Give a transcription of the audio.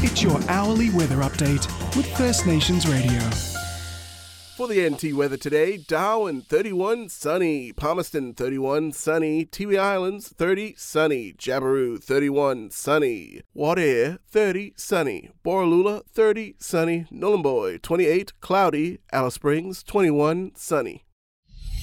Get your hourly weather update with First Nations Radio. For the NT weather today, Darwin 31 sunny, Palmerston 31 sunny, Tiwi Islands 30 sunny, Jabiru 31 sunny, Wadeye 30 sunny, Borroloola 30 sunny, Nhulunbuy 28 cloudy, Alice Springs 21 sunny.